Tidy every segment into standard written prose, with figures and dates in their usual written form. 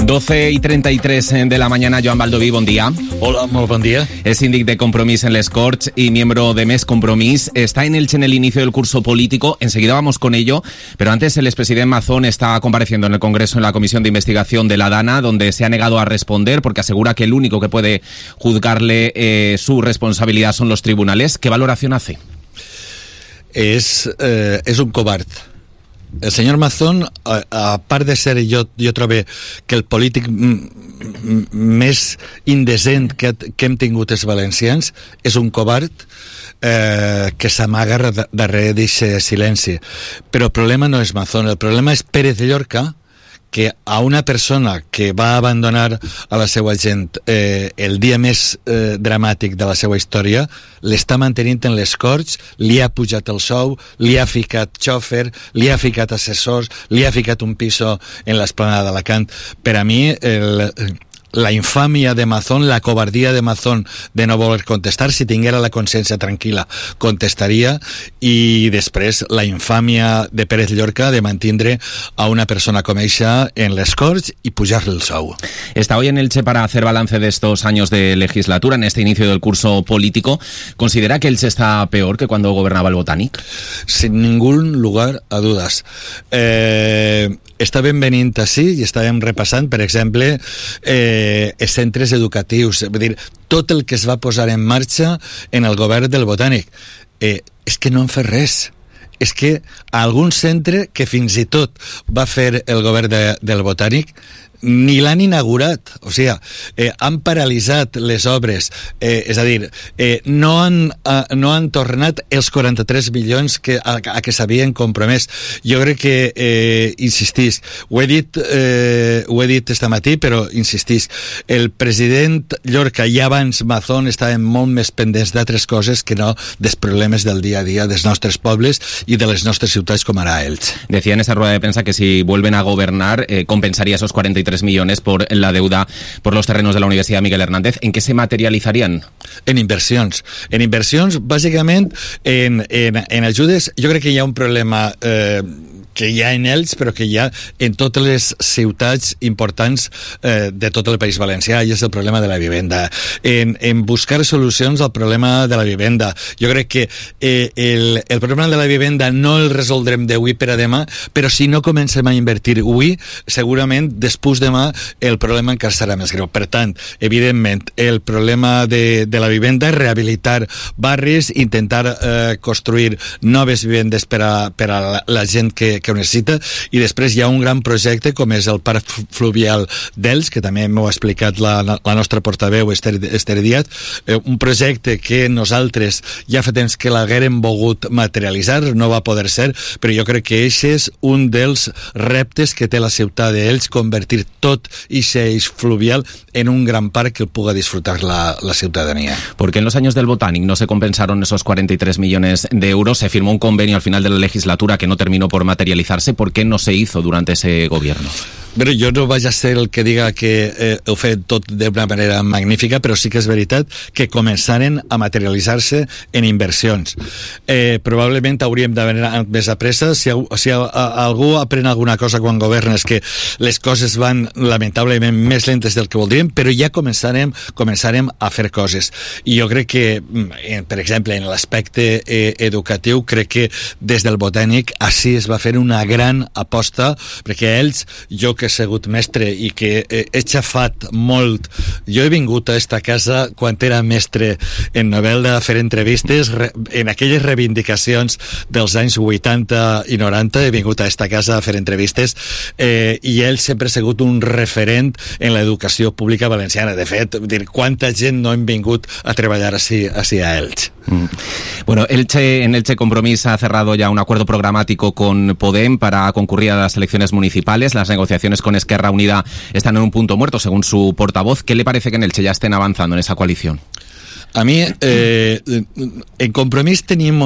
12:33 de la mañana, Joan Baldoví, bon dia. Hola, molt bon dia. Es síndic de Compromís en les Corts y miembro de Més Compromís. Está en Elche en el inicio del curso político. Enseguida vamos con ello. Pero antes, el expresidente Mazón está compareciendo en el Congreso en la Comisión de Investigación de la DANA, donde se ha negado a responder porque asegura que el único que puede juzgarle su responsabilidad son los tribunales. ¿Qué valoración hace? És un covard. El senyor Mazón, a part de ser, jo trobo que el polític més indecent que hem tingut els valencians, és un covard que s'amaga darrere d'aquest silenci. Però el problema no és Mazón, el problema és Pérez de Llorca, que a una persona que va abandonar a la seva gent el dia més dramàtic de la seva història, l'està mantenint en les Corts, li ha pujat el sou, li ha ficat xòfer, li ha ficat assessors, li ha ficat un piso en l'esplanada d'Alacant. Per a mi, la infàmia de Mazón, la covardia de Mazón de no voler contestar, si tinguera la consciència tranquil·la, contestaria, i després la infàmia de Pérez Llorca de mantindre a una persona com eixa en les Corts y pujarle el sou. Está hoy en Elche para hacer balance de estos años de legislatura, en este inicio del curso político. ¿Considera que Elche está peor que cuando gobernaba el Botànic? Sin ningún lugar a dudas. Estàvem venint així i estàvem repassant, per exemple, els centres educatius, és a dir, tot el que es va posar en marxa en el govern del Botànic. És que no han fet res. És que algun centre que fins i tot va fer el govern del Botànic ni l'han inaugurat, o sigui, han paralitzat les obres, és a dir, no han tornat els 43 milions a què s'havien compromès. Jo crec que, insistís, ho he dit esta matí, però insistís, el president Llorca i abans Mazón estaven molt més pendents d'altres coses que no dels problemes del dia a dia dels nostres pobles i de les nostres ciutats com ara Elche. Decía en esa rueda de prensa que si vuelven a gobernar compensaría esos 43 millones por la deuda por los terrenos de la Universidad Miguel Hernández. ¿En qué se materializarían? En inversions. En inversions, bàsicament, en ajudes. Jo crec que hi ha un problema que hi ha en ells, però que hi ha en totes les ciutats importants de tot el País Valencià, i és el problema de la vivenda. En buscar solucions al problema de la vivenda. Jo crec que el problema de la vivenda no el resoldrem d'avui per a demà, però si no comencem a invertir avui, segurament després demà el problema encara serà més greu. Per tant, evidentment, el problema de la vivenda és rehabilitar barris, intentar construir noves vivendes per a la gent que ho necessita, i després hi ha un gran projecte com és el parc fluvial d'Elx, que també m'ho ha explicat la nostra portaveu Esther Díaz, un projecte que nosaltres ja fa temps que l'haguérem volgut materialitzar, no va poder ser, però jo crec que aquest és un dels reptes que té la ciutat d'Elx, convertir tot aquest eix fluvial en un gran parc que el puga disfrutar la ciudadanía. Porque en los años del Botànic no se compensaron esos 43 millones de euros, se firmó un convenio al final de la legislatura que no terminó por materializarse. ¿Por qué no se hizo durante ese gobierno? Però jo no vaig a ser el que diga que ho fet tot d'una manera magnífica, però sí que és veritat que començaren a materialitzar-se en inversions. Probablement hauríem d'haver anat més a pressa. Si algú aprèn alguna cosa quan governa és que les coses van lamentablement més lentes del que voldríem, però ja començarem a fer coses. I jo crec que, per exemple, en l'aspecte educatiu, crec que des del Botànic així es va fer una gran aposta, perquè ells, jo que he sigut mestre i que he xafat molt, jo he vingut a esta casa quan era mestre en Novelda a fer entrevistes en aquelles reivindicacions dels anys 80 i 90, he vingut a esta casa a fer entrevistes, i ell sempre ha sigut un referent en l'educació pública valenciana. De fet, quanta gent no hem vingut a treballar així a Elche. Bueno, en Elche Compromís ha cerrado ya un acuerdo programático con Podem para concurrir a las elecciones municipales. Las negociaciones con Esquerra Unida están en un punto muerto, según su portavoz. ¿Qué le parece que en Elche ya estén avanzando en esa coalición? A mi, en Compromís tenim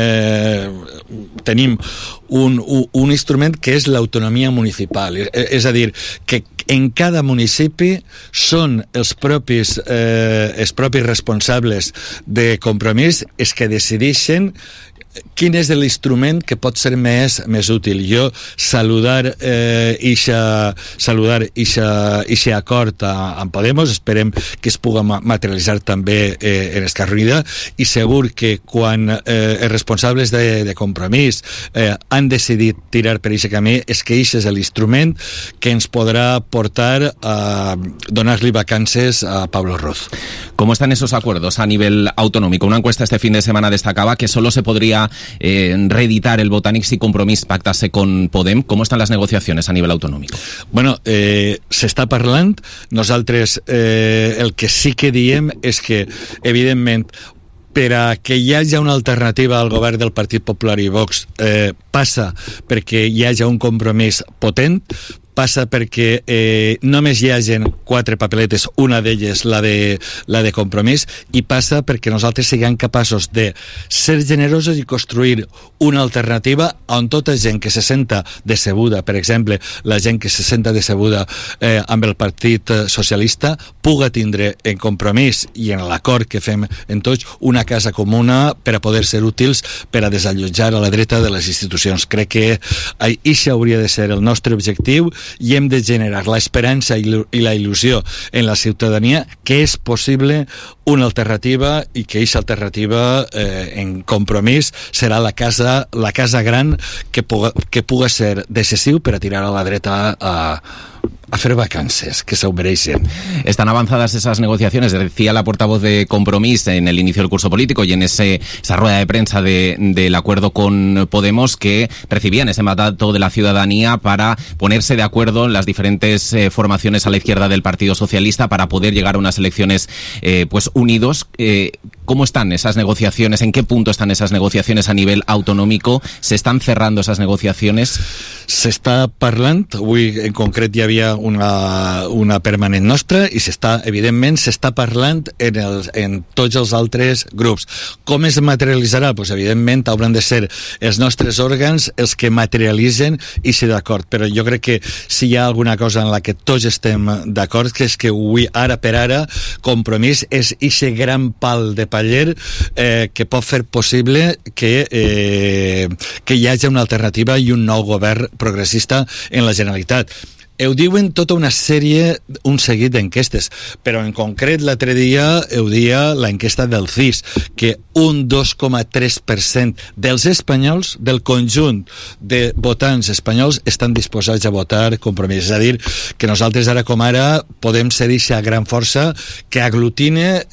un instrument que és l'autonomia municipal. És a dir, que en cada municipi són els propis responsables de Compromís els que decideixen quin és l'instrument que pot ser més útil. Jo saludar ixe acord amb Podemos, esperem que es pugui materialitzar també en Esquerra Unida, i segur que quan els responsables de Compromís han decidit tirar per aquest camí, és que aquest és l'instrument que ens podrà portar a donar-li vacances a Pablo Ruz. ¿Cómo están esos acuerdos a nivel autonómico? Una encuesta este fin de semana destacaba que solo se podría reeditar el Botànic si Compromís pactase con Podem. ¿Cómo están las negociaciones a nivel autonómico? Bueno, s'està parlant. Nosaltres el que sí que diem és que, evidentment, per a que hi hagi una alternativa al govern del Partit Popular i Vox passa perquè hi hagi un compromís potent, passa perquè només hi hagin 4 papeletes, una d'elles la de Compromís, i passa perquè nosaltres siguem capaços de ser generosos i construir una alternativa on tota gent que se senta decebuda, per exemple, la gent que se senta decebuda amb el Partit Socialista, puga tindre en Compromís i en l'acord que fem en tots una casa comuna per a poder ser útils per a desallotjar a la dreta de les institucions. Crec que això hauria de ser el nostre objectiu, i hem de generar l'esperança i la il·lusió en la ciutadania que és possible una alternativa, i que aquesta alternativa en Compromís serà la casa gran que puga ser decisiu per a tirar a la dreta a fer vacances, que se ho mereixen. Están avanzadas esas negociaciones, decía la portavoz de Compromís en el inicio del curso político y en esa rueda de prensa del acuerdo con Podemos, que recibían ese mandato de la ciudadanía para ponerse de acuerdo en las diferentes formaciones a la izquierda del Partido Socialista para poder llegar a unas elecciones pues unidos. ¿Cómo están esas negociaciones? ¿En qué punto están esas negociaciones a nivel autonómico? ¿Se están cerrando esas negociaciones? S'està parlant, avui en concret hi havia una permanent nostra, i evidentment s'està parlant en tots els altres grups. Com es materialitzarà? Pues evidentment hauran de ser els nostres òrgans els que materialitzen i ser d'acord, però jo crec que si hi ha alguna cosa en la que tots estem d'acord, que és que avui, ara per ara, Compromís és ixe gran pal de paller que pot fer possible que hi hagi una alternativa i un nou govern progressista en la Generalitat. Ho diuen tota una sèrie, un seguit d'enquestes, però en concret l'altre dia ho dia l'enquesta del CIS, que un 2,3% dels espanyols, del conjunt de votants espanyols, estan disposats a votar Compromís. És a dir, que nosaltres ara com ara podem ser aquesta gran força que aglutine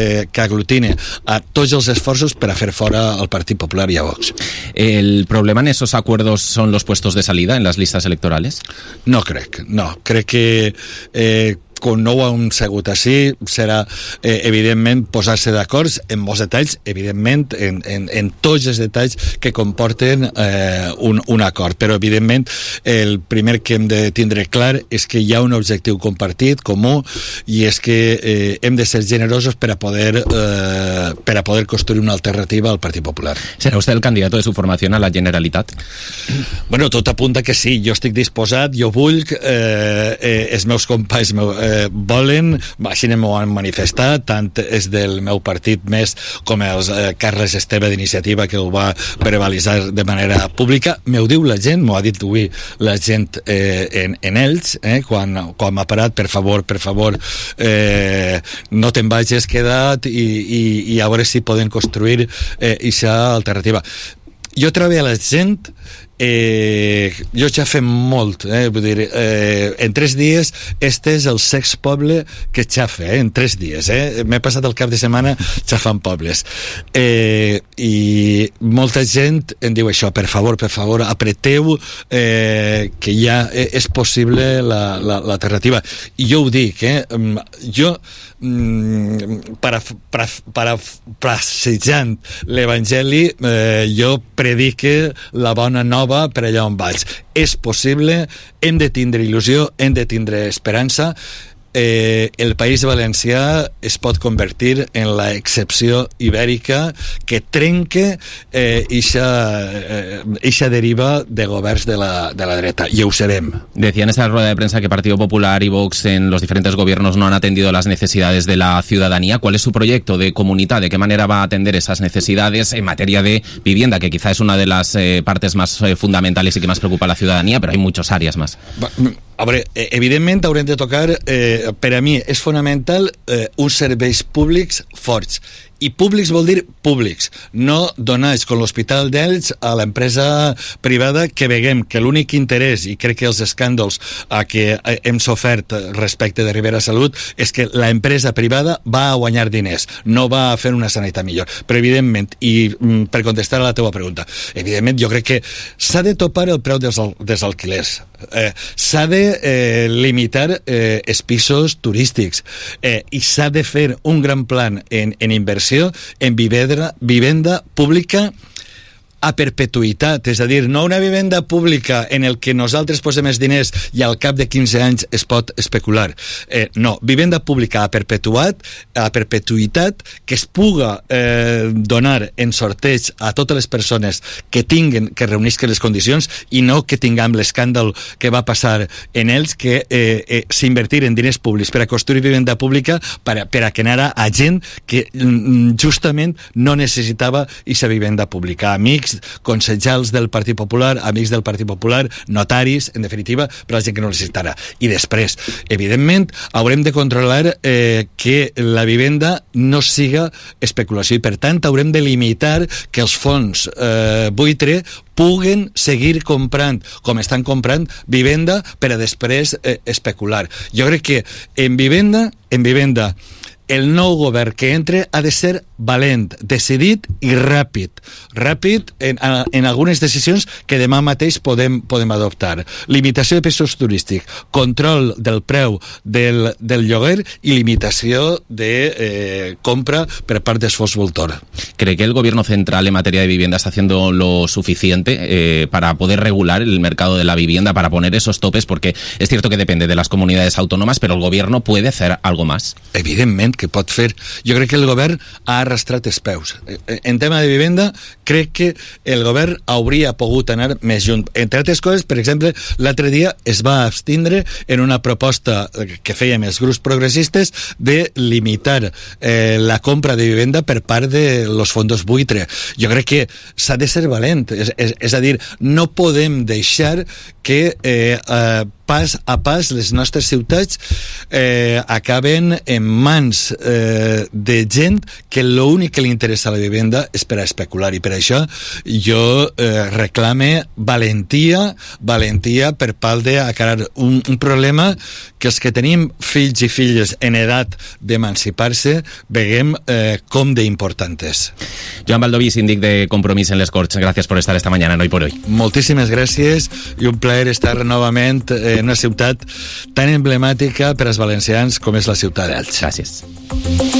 a tots els esforços per a fer fora el Partit Popular i a Vox. ¿El problema en esos acuerdos son los puestos de salida en las listas electorales? No crec que quan no ho hem segut així serà evidentment posar-se d'acord en molts detalls, evidentment en tots els detalls que comporten un acord, però evidentment el primer que hem de tindre clar és que hi ha un objectiu compartit, comú, i és que hem de ser generosos per a poder construir una alternativa al Partit Popular. ¿Será usted el candidato de su formación a la Generalitat? Bueno, tot apunta que sí, jo estic disposat, jo vull, els meus companys volen, així m'ho han manifestat, tant és del meu partit més com els Carles Esteve d'Iniciativa, que ho va prevalitzar de manera pública. M'ho diu la gent, m'ho ha dit avui la gent en ells, quan m'ha parat, per favor, no te'n vagis, queda't i a veure si podem construir aquesta alternativa. Jo trobo a la gent, jo ja fem molt, vull dir, en 3 dies este és el sex poble que xafa, en 3 dies, m'he passat el cap de setmana xafant pobles, i molta gent em diu això, per favor, apreteu, que ja és possible l'alternativa, i jo ho dic, jo parafrasejant l'Evangeli, jo predique la bona nova per allà on vaig. És possible, hem de tindre il·lusió, hem de tindre esperança. el País Valencià es pot convertir en la excepció ibèrica que trenque eixa deriva de governs de la dreta, i ho serem. Decía en esa rueda de prensa que Partido Popular y Vox en los diferentes gobiernos no han atendido las necesidades de la ciudadanía. ¿Cuál es su proyecto de comunidad? ¿De qué manera va a atender esas necesidades en materia de vivienda, que quizá es una de las partes más fundamentales y que más preocupa a la ciudadanía, pero hay muchas áreas más? A veure, evidentment haurem de tocar, per a mi és fonamental, uns serveis públics forts. I públics vol dir públics, no donats com l'Hospital d'Elx a l'empresa privada, que veiem que l'únic interès, i crec que els escàndols a què hem sofert respecte de Ribera Salut, és que l'empresa privada va a guanyar diners, no va a fer una sanitat millor. Però evidentment, i per contestar a la teva pregunta, evidentment jo crec que s'ha de topar el preu dels alquilers, s'ha de limitar els pisos turístics, i s'ha de fer un gran plan en inversió en vivenda pública a perpetuïtat, és a dir, no una vivenda pública en el que nosaltres posem els diners i al cap de 15 anys es pot especular. No, vivenda pública a perpetuïtat, que es puga donar en sorteig a totes les persones que tinguen, que reunisquen les condicions, i no que tinguem l'escàndol que va passar en ells, que s'invertir en diners públics per a construir vivenda pública per a que anara a gent que justament no necessitava aquesta vivenda pública. Amics, consellers del Partit Popular, amics del Partit Popular, notaris, en definitiva, per a la gent que no necessitarà. I després, evidentment, haurem de controlar que la vivenda no siga especulació, i per tant haurem de limitar que els fons buitre puguen seguir comprant, com estan comprant, vivenda per a després especular. Jo crec que en vivenda, el nou govern que entre ha de ser valent, decidit i ràpid en algunes decisions que demà mateix podem adoptar. Limitació de pisos turístics, control del preu del lloguer i limitació de compra per part dels fons voltor. ¿Cree que el gobierno central en materia de vivienda está haciendo lo suficiente para poder regular el mercado de la vivienda, para poner esos topes? Porque es cierto que depende de las comunidades autónomas, pero el gobierno puede hacer algo más. Evidentment que pot fer. Jo crec que el govern ha arrastrat els peus. En tema de vivenda, crec que el govern hauria pogut anar més junt. Entre altres coses, per exemple, l'altre dia es va abstindre en una proposta que fèiem els grups progressistes de limitar la compra de vivenda per part de los fondos buitre. Jo crec que s'ha de ser valent. És a dir, no podem deixar que pas a pas les nostres ciutats acaben en mans de gent que l'únic que li interessa la vivenda és per a especular, i per això jo reclame valentia per part d'acabar un problema que els que tenim fills i filles en edat d'emancipar-se veiem com d'important és. Joan Baldoví, síndic de Compromís en les Corts, gràcies per estar esta mañana en Hoy por Hoy. Moltíssimes gràcies i un plaer estar novament en una ciutat tan emblemàtica per als valencians com és la ciutat d'Elx. Gràcies.